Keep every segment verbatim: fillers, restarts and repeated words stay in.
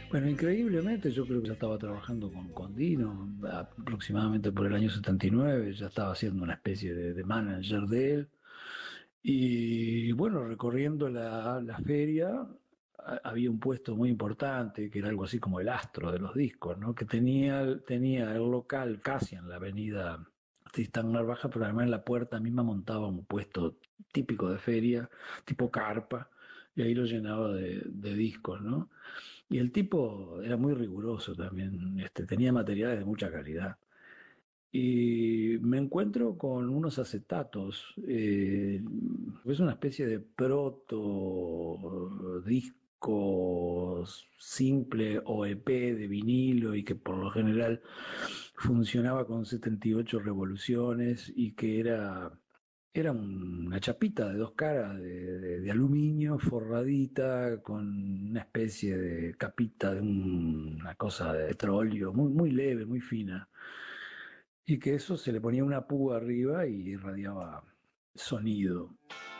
Bueno, increíblemente yo creo que ya estaba trabajando con, con Dino, aproximadamente por el año setenta y nueve, ya estaba haciendo una especie de, de manager de él. Y bueno, recorriendo la, la feria, a- había un puesto muy importante, que era algo así como el astro de los discos, ¿no? Que tenía, tenía el local casi en la avenida Tristán Narvaja, pero además en la puerta misma montaba un puesto típico de feria, tipo carpa, y ahí lo llenaba de, de discos, ¿no? Y el tipo era muy riguroso también, este, tenía materiales de mucha calidad. Y me encuentro con unos acetatos, eh, es una especie de proto disco simple o E P de vinilo y que por lo general funcionaba con setenta y ocho revoluciones y que era, era una chapita de dos caras de, de- de aluminio forradita con una especie de capita de un- una cosa de petróleo muy, muy leve, muy fina. Y que eso se le ponía una púa arriba y irradiaba sonido.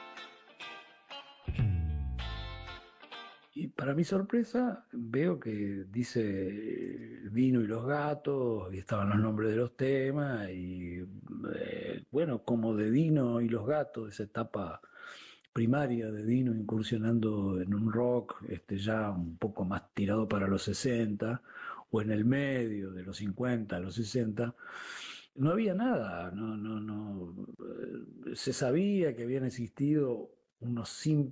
Y para mi sorpresa veo que dice Dino y los gatos, y estaban los nombres de los temas, y eh, bueno, como de Dino y los gatos, esa etapa primaria de Dino incursionando en un rock este, ya un poco más tirado para los sesenta o en el medio de los cincuenta a los sesenta. No había nada, no, no, no. eh, Se sabía que habían existido unos simples